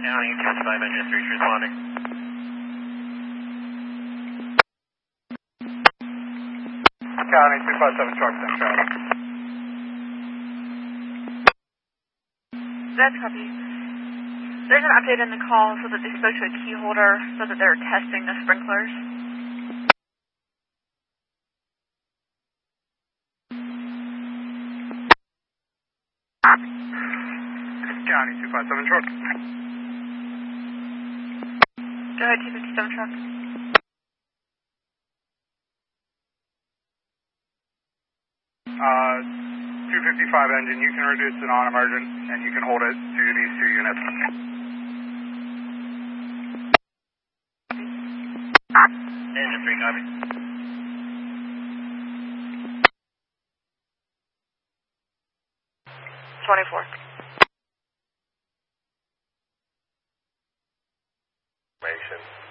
County, 255 engine 3 responding. County, 257 truck, Central. That's copy. There's an update in the call so that they spoke to a key holder so that they're testing the sprinklers. County, 257 truck. Go ahead, 257 truck. 255 engine, you can reduce it on emergent, and you can hold it to these two units. Engine 3, copy. $24. Information.